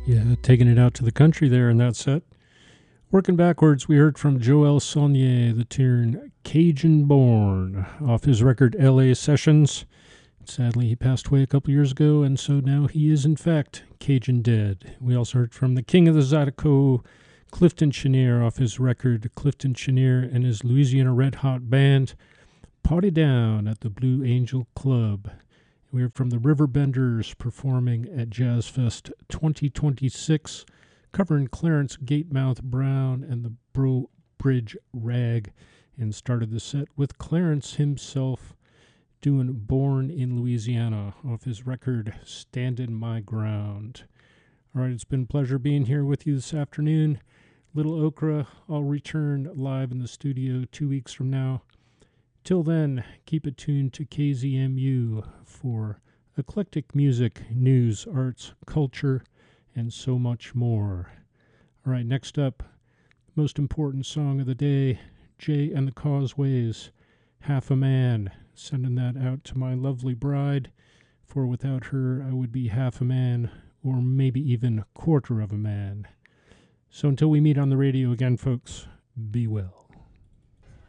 Yeah, taking it out to the country there in that set. Working backwards, we heard from Joel Saunier, the tune Cajun Born, off his record LA Sessions. Sadly, he passed away a couple years ago, and so now he is, in fact, Cajun dead. We also heard from the king of the Zydeco, Clifton Chenier, off his record Clifton Chenier and his Louisiana Red Hot Band, Party Down at the Blue Angel Club. We heard from the Riverbenders performing at Jazz Fest 2026, covering Clarence Gatemouth Brown and the Bro Bridge Rag, and started the set with Clarence himself doing Born in Louisiana off his record Standin' My Ground. All right, it's been a pleasure being here with you this afternoon. Little Okra, I'll return live in the studio 2 weeks from now. Till then, keep it tuned to KZMU for eclectic music, news, arts, culture, and so much more. All right, next up, most important song of the day, Jay and the Causeways, Half a Man. Sending that out to my lovely bride, for without her I would be half a man, or maybe even a quarter of a man. So until we meet on the radio again, folks, be well.